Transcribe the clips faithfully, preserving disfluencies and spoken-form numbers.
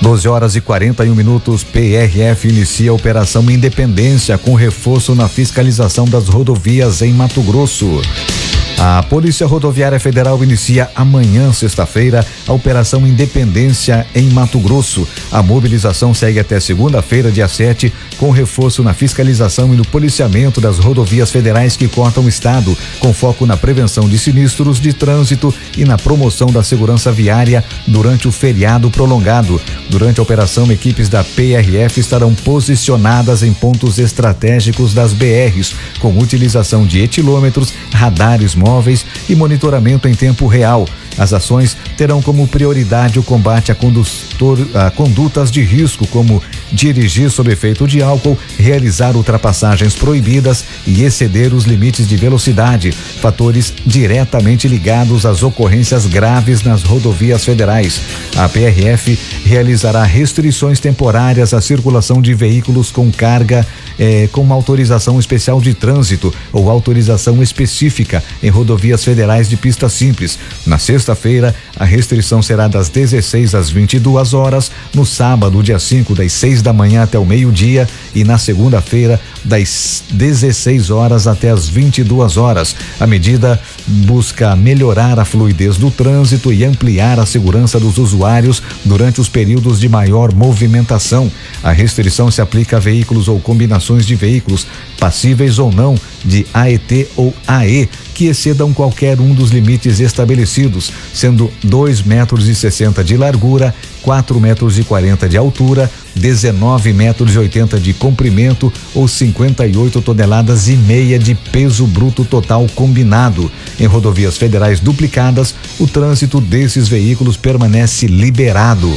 doze horas e quarenta e um minutos, P R F inicia a Operação Independência com reforço na fiscalização das rodovias em Mato Grosso. A Polícia Rodoviária Federal inicia amanhã, sexta-feira, a Operação Independência em Mato Grosso. A mobilização segue até segunda-feira, dia sete, com reforço na fiscalização e no policiamento das rodovias federais que cortam o estado, com foco na prevenção de sinistros de trânsito e na promoção da segurança viária durante o feriado prolongado. Durante a operação, equipes da P R F estarão posicionadas em pontos estratégicos das B Rs, com utilização de etilômetros, radares móveis e monitoramento em tempo real. As ações terão como prioridade o combate a, condutor, a condutas de risco, como dirigir sob efeito de álcool, realizar ultrapassagens proibidas e exceder os limites de velocidade, fatores diretamente ligados às ocorrências graves nas rodovias federais. A P R F realizará restrições temporárias à circulação de veículos com carga eh, com uma autorização especial de trânsito ou autorização específica em rodovias federais de pista simples. Na sexta-feira, a restrição será das dezesseis às vinte e duas horas, no sábado, dia cinco, das seis da manhã até o meio-dia, e na segunda-feira, das dezesseis horas até as vinte e duas horas. A medida busca melhorar a fluidez do trânsito e ampliar a segurança dos usuários durante os períodos de maior movimentação. A restrição se aplica a veículos ou combinações de veículos, passíveis ou não de A E T ou A E, que excedam qualquer um dos limites estabelecidos, sendo dois metros e sessenta de largura, quatro metros e quarenta de altura, dezenove metros e oitenta de comprimento ou cinquenta e oito toneladas e meia de peso bruto total combinado. Em rodovias federais duplicadas, o trânsito desses veículos permanece liberado.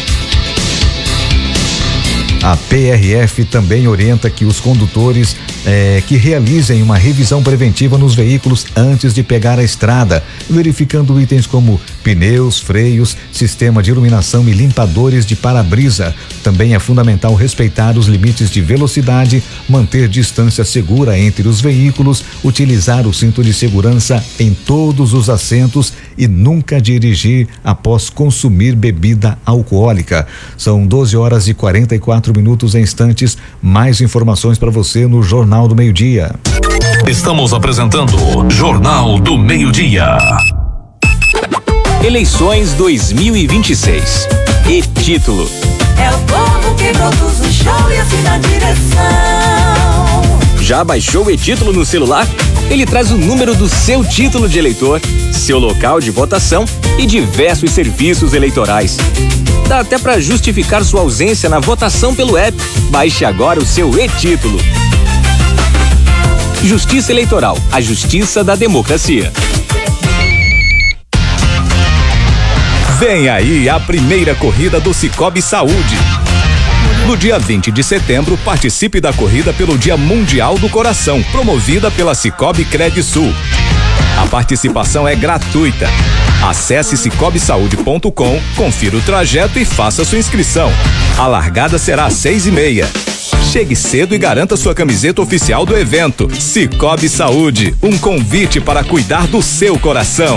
A P R F também orienta que os condutores eh, que realizem uma revisão preventiva nos veículos antes de pegar a estrada, verificando itens como pneus, freios, sistema de iluminação e limpadores de para-brisa. Também é fundamental respeitar os limites de velocidade, manter distância segura entre os veículos, utilizar o cinto de segurança em todos os assentos e nunca dirigir após consumir bebida alcoólica. São doze horas e quarenta e quatro minutos em instantes. Mais informações para você no Jornal do Meio-Dia. Estamos apresentando Jornal do Meio-Dia. Eleições dois mil e vinte e seis. E título: é o povo que produz o show e assina a direção. Já baixou o e-título no celular? Ele traz o número do seu título de eleitor, seu local de votação e diversos serviços eleitorais. Dá até para justificar sua ausência na votação pelo app. Baixe agora o seu e-título. Justiça Eleitoral, a justiça da democracia. Vem aí a primeira corrida do Sicoob Saúde. No dia vinte de setembro, participe da corrida pelo Dia Mundial do Coração, promovida pela Sicoob Credisul. A participação é gratuita. Acesse cicobi saúde ponto com, confira o trajeto e faça sua inscrição. A largada será às seis e meia. Chegue cedo e garanta sua camiseta oficial do evento. Sicoob Saúde, um convite para cuidar do seu coração.